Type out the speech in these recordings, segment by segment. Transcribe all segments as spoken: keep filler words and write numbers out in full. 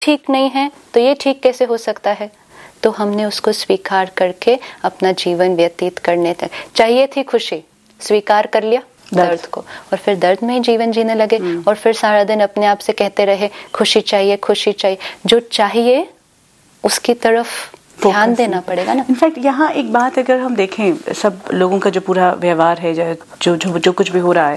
ठीक नहीं है तो ये ठीक कैसे हो सकता है? तो हमने उसको स्वीकार करके अपना जीवन व्यतीत करने तक, चाहिए थी खुशी, स्वीकार कर लिया दर्द को, और फिर दर्द में ही जीवन जीने लगे, और फिर सारा दिन अपने आप से कहते रहे खुशी चाहिए खुशी चाहिए। जो चाहिए उसकी तरफ ध्यान देना पड़ेगा ना। इनफैक्ट यहाँ एक बात अगर हम देखें, सब लोगों का जो पूरा व्यवहार है, जो जो जो कुछ भी हो रहा है,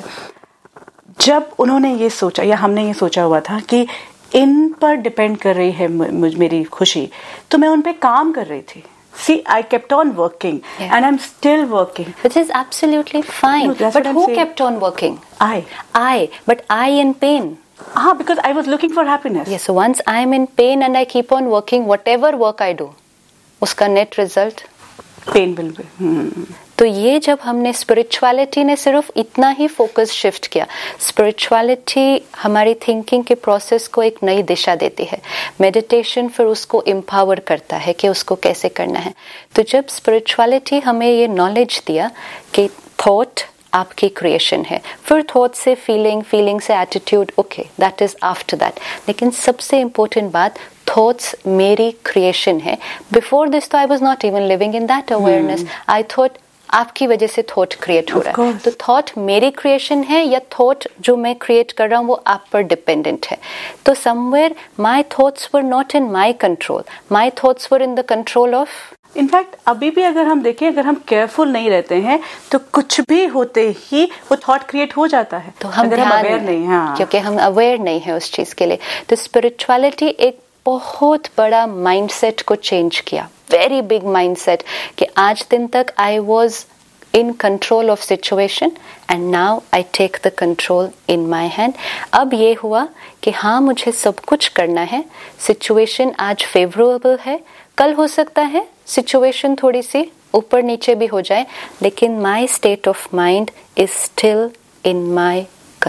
जब उन्होंने ये सोचा या हमने ये सोचा हुआ था कि इन पर डिपेंड कर रही है मेरी खुशी, तो मैं उन पे काम कर रही थी। See, I kept on working, yeah. and I'm still working. Which is absolutely fine. No, but who kept on working? I. I. But I in pain. Ah, because I was looking for happiness. Yes, so once I'm in pain and I keep on working, whatever work I do, उसका net result pain will be. Hmm. तो ये जब हमने spirituality ने सिर्फ इतना ही focus shift किया, spirituality हमारी थिंकिंग के प्रोसेस को एक नई दिशा देती है, मेडिटेशन फिर उसको एम्पावर करता है कि उसको कैसे करना है। तो जब स्पिरिचुअलिटी हमें ये नॉलेज दिया कि थॉट आपकी क्रिएशन है, फिर थॉट से फीलिंग, फीलिंग से attitude, okay that is after that, लेकिन सबसे इम्पोर्टेंट बात थॉट्स मेरी क्रिएशन है। बिफोर दिस तो I was not even living in that awareness. I thought आपकी वजह से थॉट क्रिएट हो रहा है, तो थॉट मेरी क्रिएशन है या थॉट जो मैं क्रिएट कर रहा हूँ वो आप पर डिपेंडेंट है। तो somewhere my thoughts were not in my control, my thoughts were in the control of. In fact अभी भी अगर हम देखें, अगर हम केयरफुल नहीं रहते हैं तो कुछ भी होते ही वो थॉट क्रिएट हो जाता है, तो हम अगर हम अवेयर नहीं, हाँ, क्योंकि हम अवेयर नहीं है उस चीज के लिए। तो स्पिरिचुअलिटी एक बहुत बड़ा माइंडसेट को चेंज किया, वेरी बिग माइंडसेट, कि आज दिन तक I was in control of situation and now I take the control in my hand. अब ये हुआ कि हाँ मुझे सब कुछ करना है, सिचुएशन आज फेवरेबल है, कल हो सकता है सिचुएशन थोड़ी सी ऊपर नीचे भी हो जाए, लेकिन my state of mind is still in my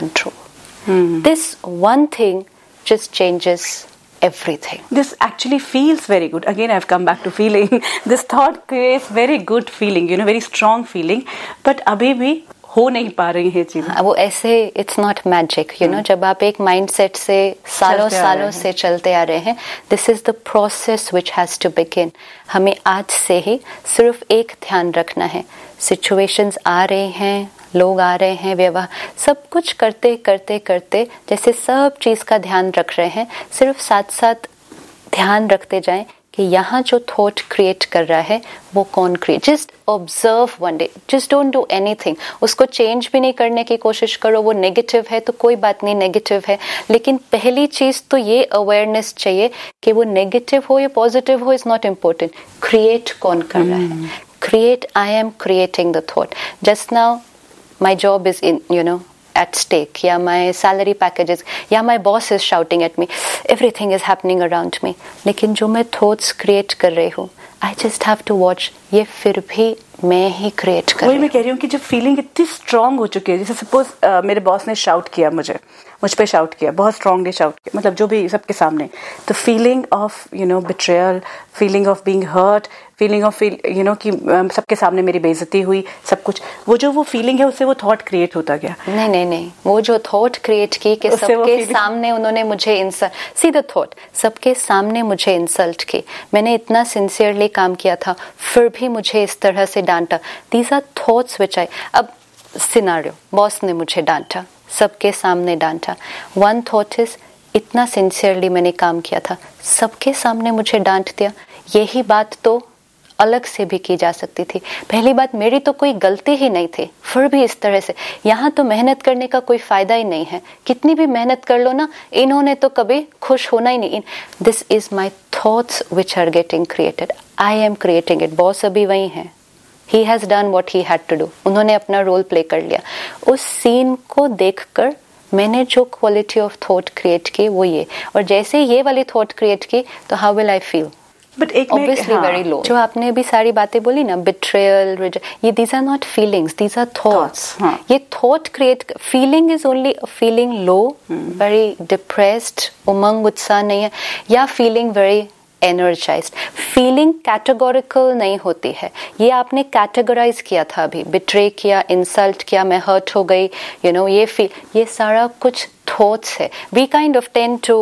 control. This one thing just changes everything. This actually feels very good. Again, I've come back to feeling. This thought creates very good feeling, you know, very strong feeling. But अभी भी हो नहीं पा रही है चीजें। वो ऐसे it's not magic, you know, जब आप एक mindset से सालों सालों से चलते आ रहे हैं, this is the process which has to begin. हमें आज से ही सिर्फ एक ध्यान रखना है, situations आ रहे हैं, लोग आ रहे हैं, व्यवहार, सब कुछ करते करते करते जैसे सब चीज का ध्यान रख रहे हैं, सिर्फ साथ साथ ध्यान रखते जाएं कि यहाँ जो थॉट क्रिएट कर रहा है वो कौन create. Just observe one day, just don't do anything, उसको चेंज भी नहीं करने की कोशिश करो। वो नेगेटिव है तो कोई बात नहीं, नेगेटिव है, लेकिन पहली चीज तो ये अवेयरनेस चाहिए कि वो नेगेटिव हो या पॉजिटिव हो, इज नॉट इम्पोर्टेंट, क्रिएट कौन कर रहा है। Create, I am creating the thought. Just now my job is in, you know, at stake, या my salary packages, या my boss is shouting at me, everything is happening around me, लेकिन जो मैं thoughts create कर रही हूँ, I just have to watch, ये फिर भी मैं ही create कर रही हूँ। वही मैं कह रही हूँ कि जब फीलिंग इतनी स्ट्रांग हो चुकी है, जैसे सपोज uh, मेरे बॉस ने शाउट किया मुझे, मुझ पे शाउट किया, बहुत स्ट्रांगली शाउट किया, मतलब जो भी सबके सामने, तो feeling of you know betrayal, feeling of being heard, feeling of feel you know कि um, सबके सामने मेरी बेइज्जती हुई, सब कुछ, वो जो वो फीलिंग है उससे वो थॉट क्रिएट होता गया। नहीं नहीं नहीं, वो जो थॉट क्रिएट की कि सबके सामने उन्होंने मुझे इंसल्ट, सी द थॉट, सबके सामने मुझे इंसल्ट की, मैंने इतना सिंसियरली काम किया था, फिर भी मुझे इस तरह से डांटा। These are thoughts which I, अब सिनारियो, बॉस ने मुझे डांटा, सबके सामने डांटा, वन थॉट इज इतना सिंसियरली मैंने काम किया था, सबके सामने मुझे डांट दिया, यही बात तो अलग से भी की जा सकती थी। पहली बात, मेरी तो कोई गलती ही नहीं थी, फिर भी इस तरह से, यहाँ तो मेहनत करने का कोई फायदा ही नहीं है, कितनी भी मेहनत कर लो ना, इन्होंने तो कभी खुश होना ही नहीं। This is my thoughts which are getting created, I am creating it. Boss अभी वही है, he has done what he had to do, उन्होंने अपना रोल प्ले कर लिया। उस सीन को देखकर मैंने जो क्वालिटी ऑफ थॉट क्रिएट की वो ये, और जैसे ये वाली थॉट क्रिएट की तो how will I feel, but एक ऑब्वियसली वेरी लो। जो आपने अभी सारी बातें बोली ना, बिट्रेयल, ये these are not feelings, these are thoughts. ये thought create, feeling is only feeling low, very depressed, उमंग उत्साह नहीं है, या feeling very energised. Feeling categorical नहीं होती है, ये आपने कैटेगराइज किया था अभी, बिट्रे किया, इंसल्ट किया, मैं हर्ट हो गई, यू नो, ये फील, ये सारा कुछ थॉट्स है। We kind of tend to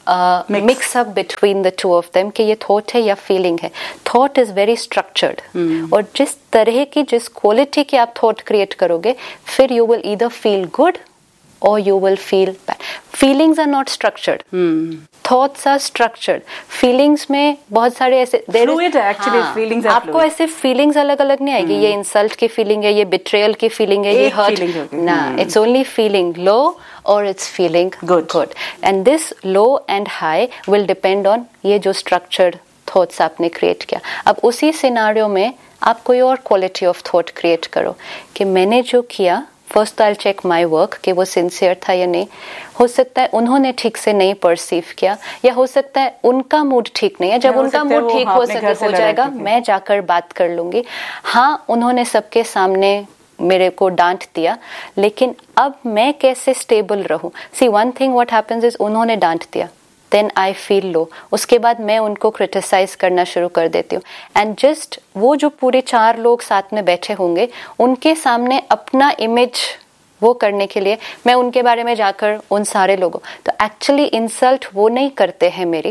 mix up between the two of them कि ये थॉट है या फीलिंग है. थॉट इज वेरी स्ट्रक्चर्ड, और जिस तरह की जिस क्वालिटी की आप थॉट क्रिएट करोगे, फिर you will either feel good or you will feel bad. Feelings are not structured. Hmm. Thoughts are structured. Feelings में बहुत सारे ऐसे fluid actually. हाँ, feelings are आपको fluid. ऐसे feelings अलग अलग नहीं आएगी. hmm. ये insult की feeling है, ये betrayal की feeling है, ये hurt. ना, hmm. it's only feeling low or it's feeling good. good. And this low and high will depend on ये जो structured thoughts आपने create किया. अब उसी scenario में आप कोई और quality of thought create करो कि मैंने जो किया, first I check my work कि वो सिंसियर था या नहीं. हो सकता है उन्होंने ठीक से नहीं परसीव किया, या हो सकता है उनका मूड ठीक नहीं है. जब उनका मूड ठीक हो सके हो जाएगा, मैं जाकर बात कर लूंगी. हाँ, उन्होंने सबके सामने मेरे को डांट दिया, लेकिन अब मैं कैसे स्टेबल रहूं. सी one thing what happens is, उन्होंने डांट दिया, देन आई फील लो. उसके बाद मैं उनको क्रिटिसाइज करना शुरू कर देती हूँ. एंड जस्ट वो जो पूरे चार लोग साथ में बैठे होंगे, उनके सामने अपना इमेज वो करने के लिए मैं उनके बारे में जाकर उन सारे लोगों, तो एक्चुअली इंसल्ट वो नहीं करते हैं मेरी.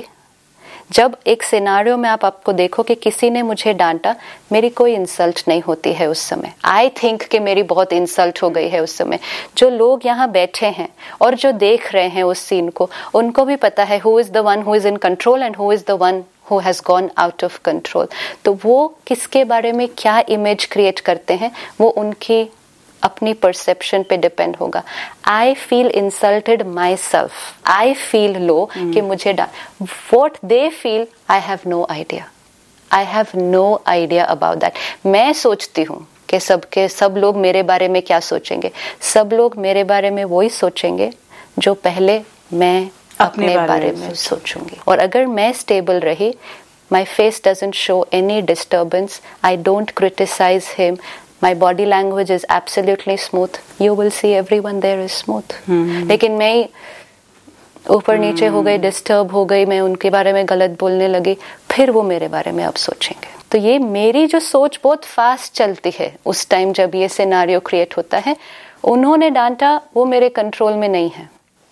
जब एक सिनारियो में आप आपको देखो कि किसी ने मुझे डांटा, मेरी कोई इंसल्ट नहीं होती है उस समय. आई थिंक कि मेरी बहुत इंसल्ट हो गई है उस समय. जो लोग यहाँ बैठे हैं और जो देख रहे हैं उस सीन को, उनको भी पता है who is the one who is in control and who is the one who has gone out of control. तो वो किसके बारे में क्या इमेज क्रिएट करते हैं, वो उनकी अपनी परसेप्शन पे डिपेंड होगा. I feel insulted my self, I feel low कि मुझे what they feel, I have no idea. I have no idea about that. मैं सोचती हूँ कि सबके सब लोग मेरे बारे में क्या सोचेंगे. सब लोग मेरे बारे में वही सोचेंगे जो पहले मैं अपने, अपने बारे, बारे में सोचूंगी. और अगर मैं स्टेबल रही, my face doesn't show any disturbance, I don't criticize him, my body language is absolutely smooth, you will see everyone there is smooth. hmm. लेकिन मैं ऊपर hmm. नीचे हो गई, डिस्टर्ब हो गई, मैं उनके बारे में गलत बोलने लगी, फिर वो मेरे बारे में अब सोचेंगे. तो ये मेरी जो सोच बहुत फास्ट चलती है उस टाइम जब ये सिनारियो क्रिएट होता है. उन्होंने डांटा, वो मेरे कंट्रोल में नहीं है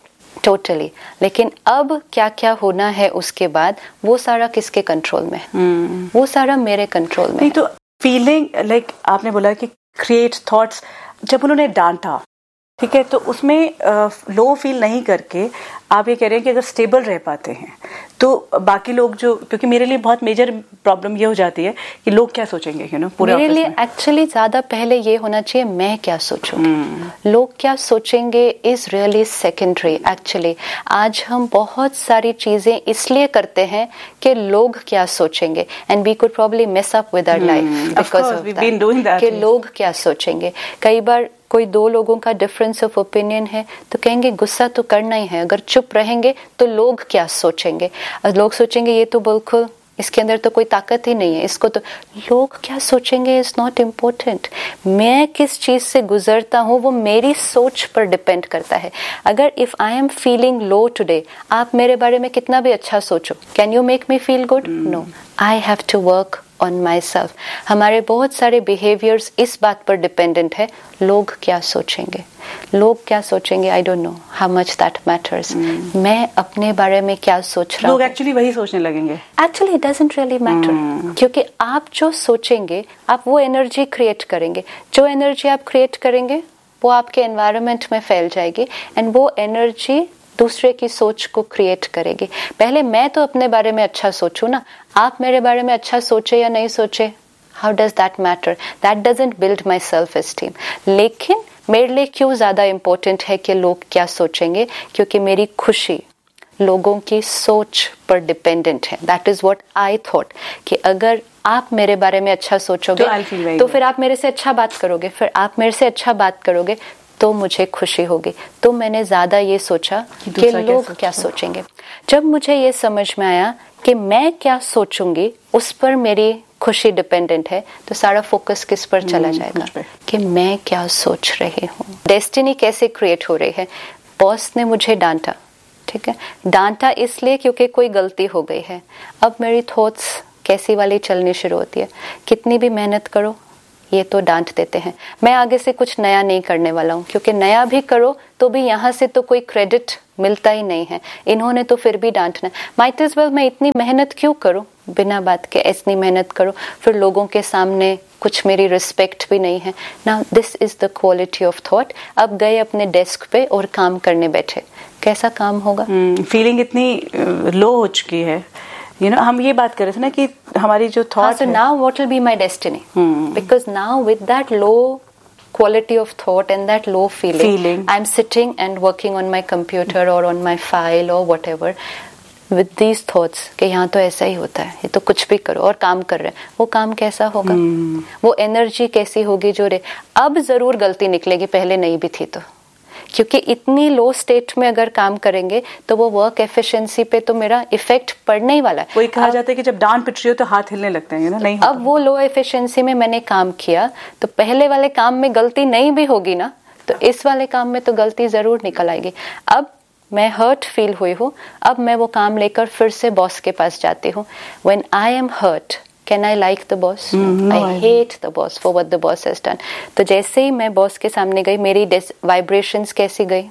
टोटली totally. लेकिन अब क्या क्या होना है उसके बाद, वो सारा किसके कंट्रोल में? hmm. वो सारा मेरे कंट्रोल में. नहीं तो फीलिंग लाइक like, आपने बोला कि क्रिएट थॉट्स, जब उन्होंने डांटा, ठीक है, तो उसमें लो uh, फील नहीं करके आप ये कह रहे हैं कि अगर स्टेबल रह पाते हैं तो बाकी लोग जो, क्योंकि मेरे लिए बहुत मेजर प्रॉब्लम ये हो जाती है कि लोग क्या सोचेंगे, यू नो, पूरे मेरे लिए एक्चुअली ज्यादा पहले ये होना चाहिए मैं क्या सोचूंगी. hmm. लोग क्या सोचेंगे इज रियली सेकेंडरी. एक्चुअली आज हम बहुत सारी चीजें इसलिए करते हैं कि लोग क्या सोचेंगे, and we could probably mess up with our life because of that कि लोग क्या सोचेंगे. कई बार कोई दो लोगों का डिफरेंस ऑफ ओपिनियन है तो कहेंगे गुस्सा तो करना ही है, अगर चुप रहेंगे तो लोग क्या सोचेंगे. लोग सोचेंगे ये तो बिल्कुल, इसके अंदर तो कोई ताकत ही नहीं है, इसको तो लोग क्या सोचेंगे इज नॉट इम्पोर्टेंट. मैं किस चीज से गुजरता हूँ वो मेरी सोच पर डिपेंड करता है. अगर if I am feeling low today, आप मेरे बारे में कितना भी अच्छा सोचो, can you make me feel good? No, I have to work on my self. हमारे बहुत सारे बिहेवियर्स इस बात पर डिपेंडेंट है, लोग क्या सोचेंगे. लोग क्या सोचेंगे, I don't know how much that matters. मैं अपने बारे में क्या सोच रहा हूँ, लोग एक्चुअली वही सोचने लगेंगे. Actually it doesn't really matter, क्योंकि आप जो सोचेंगे आप वो एनर्जी क्रिएट करेंगे. जो एनर्जी आप क्रिएट करेंगे वो आपके एनवायरनमेंट में फैल जाएगी, एंड वो एनर्जी दूसरे की सोच को क्रिएट करेगी. पहले मैं तो अपने बारे में अच्छा सोचूं ना, आप मेरे बारे में अच्छा सोचे या नहीं सोचे, how does that matter? That doesn't build my self esteem. लेकिन मेरे लिए क्यों ज्यादा इम्पोर्टेंट है कि लोग क्या सोचेंगे, क्योंकि मेरी खुशी लोगों की सोच पर डिपेंडेंट है. That is what I thought कि अगर आप मेरे बारे में अच्छा सोचोगे तो, तो फिर आप मेरे से अच्छा बात करोगे, फिर आप मेरे से अच्छा बात करोगे तो मुझे खुशी होगी. तो मैंने ज्यादा ये सोचा कि लोग क्या सोचेंगे. जब मुझे ये समझ में आया कि मैं क्या सोचूंगी उस पर मेरी खुशी डिपेंडेंट है, तो सारा फोकस किस पर चला जाएगा कि मैं क्या सोच रही हूँ. डेस्टिनी कैसे क्रिएट हो रही है. बॉस ने मुझे डांटा, ठीक है, डांटा इसलिए क्योंकि कोई गलती हो गई है. अब मेरी थॉट्स कैसी वाली चलनी शुरू होती है, कितनी भी मेहनत करो ये तो डांट देते हैं, मैं आगे से कुछ नया नहीं करने वाला हूँ, क्योंकि नया भी करो तो भी यहाँ से तो कोई क्रेडिट मिलता ही नहीं है, इन्होंने तो फिर भी डांटना, माइट एज वेल मैं इतनी मेहनत क्यों करूँ, बिना बात के इतनी मेहनत करो, फिर लोगों के सामने कुछ मेरी रिस्पेक्ट भी नहीं है। Now this is the quality of thought. अब गए अपने डेस्क पे और काम करने बैठे, कैसा काम होगा? फीलिंग hmm, इतनी लो uh, हो चुकी है, यू you नो know, हम ये बात कर रहे थे ना कि हमारी जो थॉट है, now what will be my destiny, because now with that low quality of thought and that low feeling, feeling I'm sitting and working on my computer or on my file or whatever with these thoughts कि यहाँ तो ऐसा ही होता है, ये तो कुछ भी करो और काम कर रहे हैं, वो काम कैसा होगा? hmm. वो एनर्जी कैसी होगी जो रे, अब जरूर गलती निकलेगी, पहले नहीं भी थी तो, क्योंकि इतनी लो स्टेट में अगर काम करेंगे तो वो वर्क एफिशिएंसी पे तो मेरा इफेक्ट पड़ने ही वाला है। वही कहा जाता है कि जब डांट पिट रही हो तो हाथ हिलने लगते हैं, ना नहीं होता। अब वो लो एफिशिएंसी में मैंने काम किया तो पहले वाले काम में गलती नहीं भी होगी ना, तो इस वाले काम में तो गलती जरूर निकल आएगी। अब मैं हर्ट फील हुई हूँ, अब मैं वो काम लेकर फिर से बॉस के पास जाती हूँ। When I am hurt, Can I like the boss? Mm, no, I, I hate the boss for what the boss has done. तो जैसे ही मैं बॉस के सामने गई, मेरी वाइब्रेशंस कैसी गई?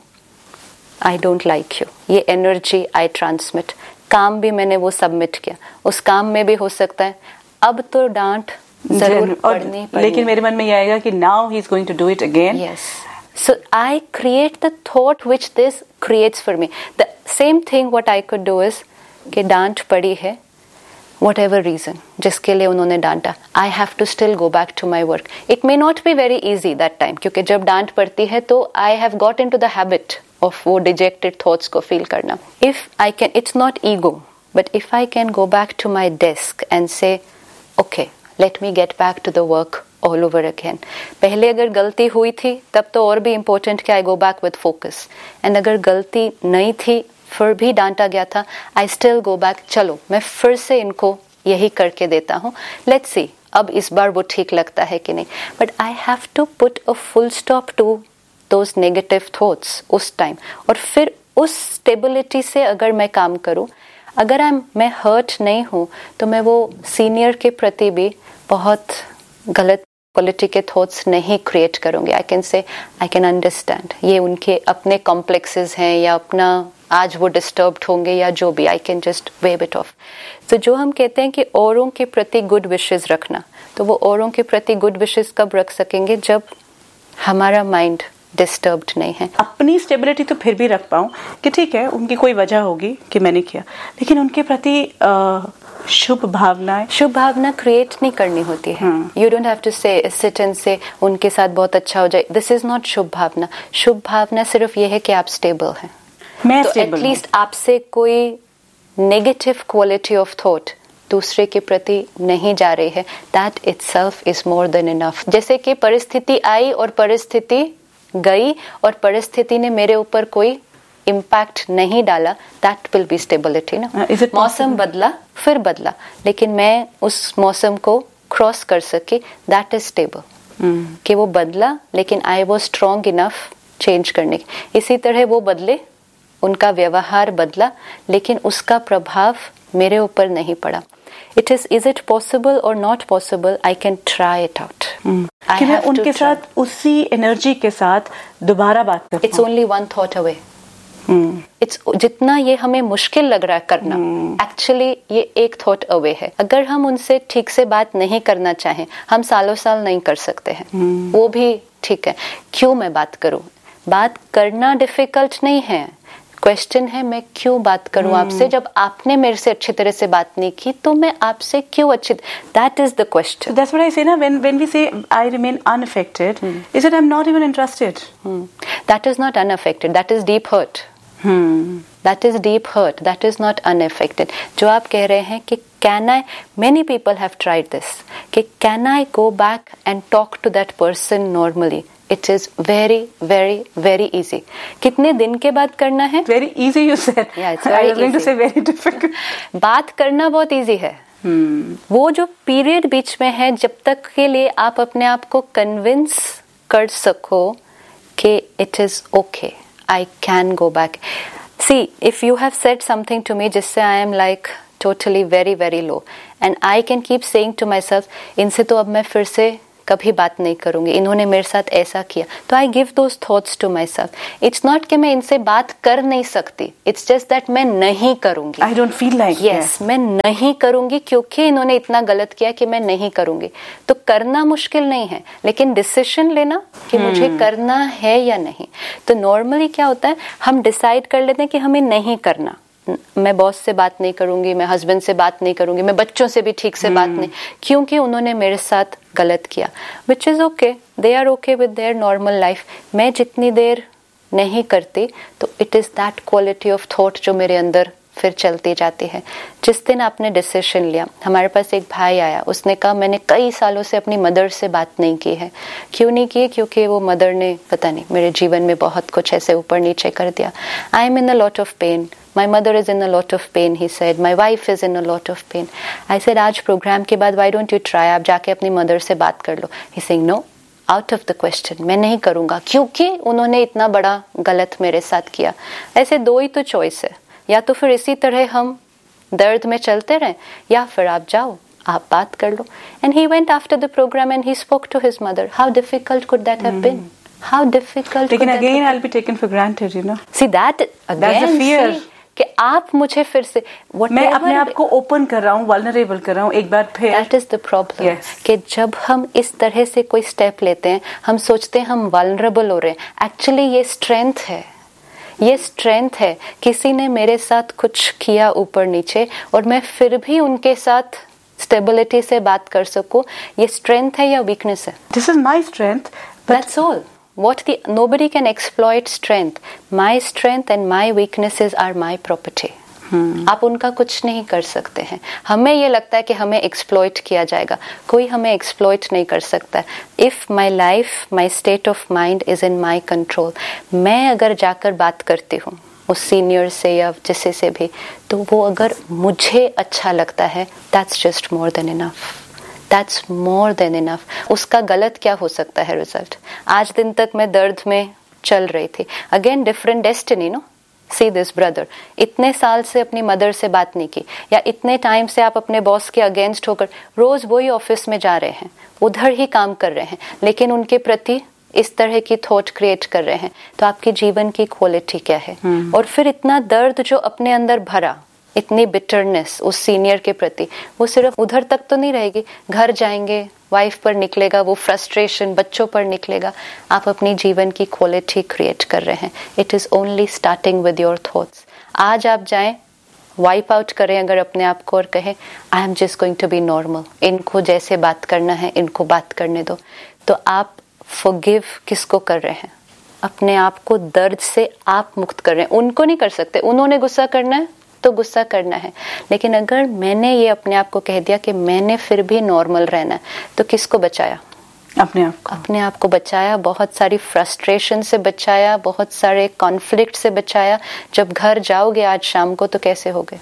I don't like you. ये एनर्जी I transmit. काम भी मैंने वो सबमिट किया, उस काम में भी हो सकता है अब तो डांट जरूर पड़नी पड़नी। लेकिन मेरे मन में ये आएगा कि now he is going to do it again. Yes. So I create the thought which this creates for me. The same thing what I could do is कि डांट पड़ी है, whatever reason, जिसके लिए उन्होंने डांटा, I have to still go back to my work. It may not be very easy that time, क्योंकि जब डांट पड़ती है तो I have got into the habit of वो dejected thoughts को feel करना. If I can, it's not ego, but if I can go back to my desk and say, okay, let me get back to the work all over again. पहले अगर गलती हुई थी तब तो और भी important कि I go back with focus. And अगर गलती नहीं थी फिर भी डांटा गया था, आई स्टिल गो बैक, चलो मैं फिर से इनको यही करके देता हूँ, लेट्स सी अब इस बार वो ठीक लगता है कि नहीं। But I have to put a full stop to those negative thoughts उस टाइम, और फिर उस स्टेबिलिटी से अगर मैं काम करूँ, अगर आई मैं हर्ट नहीं हूँ तो मैं वो सीनियर के प्रति भी बहुत गलत क्वालिटी के थॉट्स नहीं क्रिएट करूँगी। I can say I can understand ये उनके अपने कॉम्प्लेक्सेस हैं या अपना आज वो डिस्टर्ब्ड होंगे या जो भी, I can just wave it of. तो जो हम कहते हैं कि औरों के प्रति गुड विशेस रखना, तो वो औरों के प्रति गुड विशेस कब रख सकेंगे? जब हमारा माइंड डिस्टर्ब्ड नहीं है। अपनी स्टेबिलिटी तो फिर भी रख पाऊं कि ठीक है उनकी कोई वजह होगी कि मैंने किया, लेकिन उनके प्रति शुभ भावनाएं शुभ भावना क्रिएट नहीं करनी होती है। यू डोंट हैव टू से सिट एंड से उनके साथ बहुत अच्छा हो जाए, दिस इज नॉट शुभ भावना। शुभ भावना सिर्फ ये है कि आप स्टेबल हैं, मैं तो एटलीस्ट आपसे कोई नेगेटिव क्वालिटी ऑफ थॉट दूसरे के प्रति नहीं जा रही है, that itself is more than enough. जैसे कि परिस्थिति आई और परिस्थिति गई और परिस्थिति ने मेरे ऊपर कोई इम्पैक्ट नहीं डाला, दैट विल बी स्टेबिलिटी ना। uh, मौसम बदला फिर बदला, लेकिन मैं उस मौसम को क्रॉस कर सकी, दैट इज स्टेबल। कि वो बदला लेकिन I was strong enough change करने की। इसी तरह वो बदले, उनका व्यवहार बदला, लेकिन उसका प्रभाव मेरे ऊपर नहीं पड़ा। It is is it possible और not possible, I can try it out. कि मैं उनके साथ उसी एनर्जी के साथ दोबारा बात करता हूं। It's only one thought away. It's जितना ये हमें मुश्किल लग रहा है करना, एक्चुअली hmm. ये एक थॉट अवे है। अगर हम उनसे ठीक से बात नहीं करना चाहें, हम सालों साल नहीं कर सकते हैं, hmm. वो भी ठीक है। क्यों मैं बात करूं? बात करना डिफिकल्ट नहीं है, क्वेश्चन है मैं क्यों बात करूं hmm. आपसे, जब आपने मेरे से अच्छी तरह से बात नहीं की तो मैं आपसे क्यों अच्छी, that is the question. That's what I से ना, व्हेन व्हेन वी से I remain unaffected, is it I am not even interested? That is not unaffected, that is deep hurt. That is deep hurt, that is not unaffected. जो आप कह रहे हैं कि can I, many people have tried this, कि can I go back and talk to that person normally? It is very very very easy. कितने दिन के बाद करना है? Very easy you said. Yeah, it's very easy. To say very difficult. बात करना बहुत इजी है। hmm. वो जो पीरियड बीच में है, जब तक के लिए आप अपने आप को कन्विंस कर सको कि it is okay, I can go back. See if you have said something to me जिससे I am like totally very very low, and I can keep saying to my self, इनसे तो अब मैं फिर से कभी बात नहीं करूंगी, इन्होंने मेरे साथ ऐसा किया, तो I give those thoughts to my self. It's not कि मैं इनसे बात कर नहीं सकती, इट्स जस्ट दैट मैं नहीं करूंगी। I don't feel like yes, मैं नहीं करूंगी क्योंकि इन्होंने इतना गलत किया कि मैं नहीं करूंगी। तो करना मुश्किल नहीं है, लेकिन डिसीजन लेना कि hmm. मुझे करना है या नहीं। तो नॉर्मली क्या होता है, हम डिसाइड कर लेते हैं कि हमें नहीं करना। मैं बॉस से बात नहीं करूंगी, मैं हस्बैंड से बात नहीं करूंगी, मैं बच्चों से भी ठीक से hmm. बात नहीं, क्योंकि उन्होंने मेरे साथ गलत किया, which is okay, they are okay with their normal life. मैं जितनी देर नहीं करती तो it is that quality of thought जो मेरे अंदर फिर चलती जाती है। जिस दिन आपने डिसीजन लिया, हमारे पास एक भाई आया, उसने कहा मैंने कई सालों से अपनी मदर से बात नहीं की है। क्यों नहीं की? क्योंकि वो मदर ने पता नहीं मेरे जीवन में बहुत कुछ ऐसे ऊपर नीचे कर दिया। I am in a lot of pen, my mother is in a lot of pen, he said, my wife is in a lot of pen. I said आज प्रोग्राम के बाद वाई डोंट यू ट्राई, आप जाके अपनी mother से बात कर लो। He saying no, out of the question, मैं नहीं करूंगा क्योंकि उन्होंने इतना बड़ा गलत मेरे साथ किया। ऐसे दो ही तो चॉइस है, या तो फिर इसी तरह हम दर्द में चलते रहें, या फिर आप जाओ, आप बात कर लो। And he went after the programme and he spoke to his mother. How difficult could that have been? How difficult? लेकिन again I will be taken for granted, you know. See that again, fear कि आप मुझे फिर से मैं अपने आप को ओपन कर रहा हूँ, वल्नरेबल कर रहा हूँ एक बार फिर। दैट इज द प्रॉब्लम, कि जब हम इस तरह से कोई स्टेप लेते हैं, हम सोचते हैं हम वल्नरेबल हो रहे हैं। एक्चुअली ये स्ट्रेंथ है, ये स्ट्रेंथ है। किसी ने मेरे साथ कुछ किया ऊपर नीचे और मैं फिर भी उनके साथ स्टेबिलिटी से बात कर सकूं, ये स्ट्रेंथ है या वीकनेस है? This is my strength, that's all. What the nobody can exploit strength. My strength and my weaknesses are my property. Hmm. आप उनका कुछ नहीं कर सकते हैं। हमें ये लगता है कि हमें एक्सप्लॉइट किया जाएगा, कोई हमें एक्सप्लॉइट नहीं कर सकता। If my life, my state of mind is in my control, मैं अगर जाकर बात करती हूँ उस सीनियर से या जिसे से भी, तो वो अगर मुझे अच्छा लगता है, that's just more than enough. That's more than enough. उसका गलत क्या हो सकता है रिजल्ट? आज दिन तक मैं दर्द में चल रही थी। Again different destiny, no? See this brother, इतने साल से अपनी मदर से बात नहीं की, या इतने टाइम से आप अपने बॉस के अगेंस्ट होकर रोज वही ऑफिस में जा रहे हैं, उधर ही काम कर रहे हैं, लेकिन उनके प्रति इस तरह की थॉट क्रिएट कर रहे हैं, तो आपके जीवन की क्वालिटी क्या है? hmm. और फिर इतना दर्द जो अपने अंदर भरा, इतनी बिटरनेस उस सीनियर के प्रति, वो सिर्फ उधर तक तो नहीं रहेगी, घर जाएंगे, वाइफ पर निकलेगा, वो फ्रस्ट्रेशन बच्चों पर निकलेगा। आप अपनी जीवन की क्वालिटी क्रिएट कर रहे हैं। It is only starting with your thoughts. आज आप जाएं, वाइप आउट करें अगर अपने आप को और कहें I am just going to be normal, इनको जैसे बात करना है इनको बात करने दो, तो आप फॉरगिव किसको कर रहे हैं? अपने आप को दर्द से आप मुक्त कर रहे हैं। उनको नहीं कर सकते, उन्होंने गुस्सा करना है तो गुस्सा करना है, लेकिन अगर मैंने ये अपने आप को कह दिया कि मैंने फिर भी नॉर्मल रहना है, तो किसको बचाया? अपने आप को। अपने आप को बचाया, बहुत सारी फ्रस्ट्रेशन से बचाया, बहुत सारे कॉन्फ्लिक्ट से बचाया। जब घर जाओगे आज शाम को तो कैसे होगे?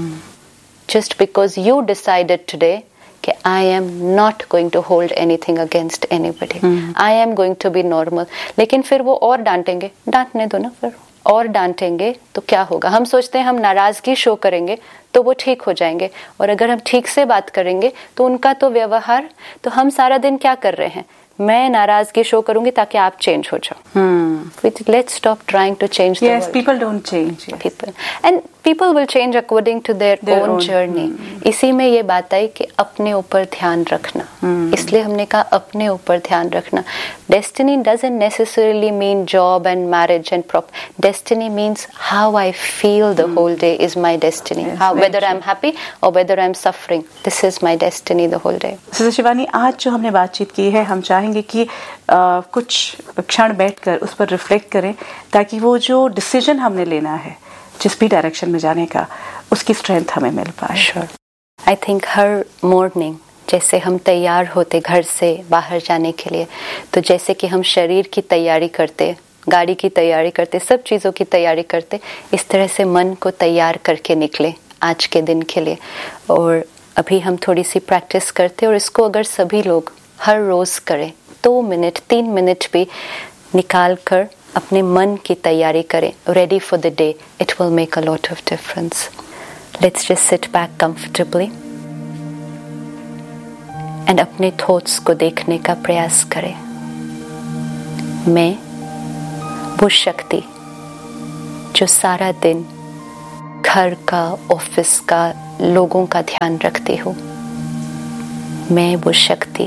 Just because you decided today कि I am not going to hold anything against anybody, I am going to be normal. लेकिन फिर वो और डांटेंगे, डांटने दो ना, फिर और डांटेंगे तो क्या होगा? हम सोचते हैं हम नाराजगी शो करेंगे तो वो ठीक हो जाएंगे, और अगर हम ठीक से बात करेंगे तो उनका तो व्यवहार, तो हम सारा दिन क्या कर रहे हैं? मैं नाराजगी शो करूंगी ताकि आप चेंज हो जाओ। Let's stop trying to change the world. Yes, people don't change, people and people will change according to their own journey. इसी में ये बात आई कि अपने ऊपर ध्यान रखना, hmm. इसलिए हमने कहा अपने ऊपर ध्यान रखना। Destiny doesn't necessarily mean job and marriage and prop destiny means how I feel the whole day is my destiny, how whether I am happy और whether I am suffering, this is my destiny the whole day. Shivani, आज जो हमने बातचीत की है, हम चाहेंगे कि आ, कुछ क्षण बैठकर उस पर रिफ्लेक्ट करें, ताकि वो जो डिसीजन हमने लेना है जिस भी डायरेक्शन में जाने का, उसकी स्ट्रेंथ हमें मिल पाए। Sure, I think her morning जैसे हम तैयार होते घर से बाहर जाने के लिए, तो जैसे कि हम शरीर की तैयारी करते, गाड़ी की तैयारी करते, सब चीज़ों की तैयारी करते, इस तरह से मन को तैयार करके निकले आज के दिन के लिए। और अभी हम थोड़ी सी प्रैक्टिस करते, और इसको अगर सभी लोग हर रोज करें, दो मिनट तीन मिनट भी निकाल कर अपने मन की तैयारी करें, ready for the day, it will make a lot of difference. Let's just sit back comfortably and अपने थॉट्स को देखने का प्रयास करें। मैं वो शक्ति जो सारा दिन घर का, ऑफिस का, लोगों का ध्यान रखती हूँ, मैं वो शक्ति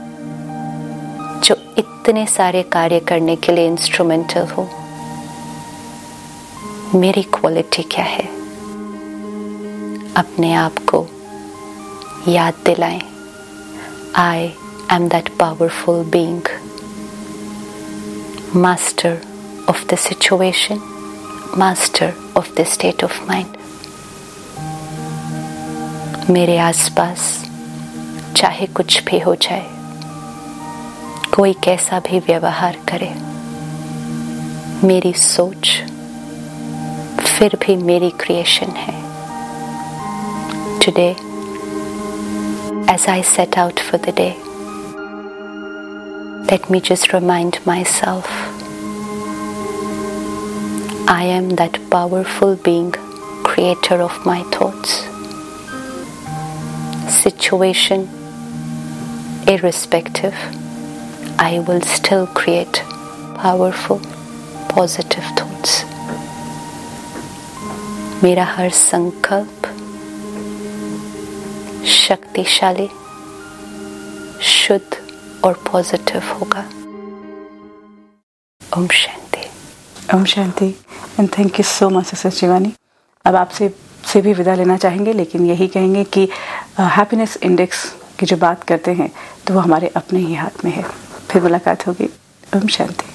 जो इतने सारे कार्य करने के लिए इंस्ट्रूमेंटल हूँ, मेरी क्वालिटी क्या है, अपने आप को याद दिलाएं। I am that powerful being, master of the situation, master of the state of mind. मेरे आसपास चाहे कुछ भी हो जाए, कोई कैसा भी व्यवहार करे, मेरी सोच फिर भी मेरी क्रिएशन है। Today, as I set out for the day, let me just remind myself, I am that powerful being, creator of my thoughts. Situation irrespective, I will still create powerful, positive thoughts. मेरा हर संकल्प शक्तिशाली, शुद्ध और positive होगा। Om Shanti. Om Shanti. And thank you so much sister Shivani. अब आपसे से भी विदा लेना चाहेंगे, लेकिन यही कहेंगे कि हैप्पीनेस इंडेक्स की जो बात करते हैं तो वो हमारे अपने ही हाथ में है। फिर मुलाकात होगी। ओम शांति।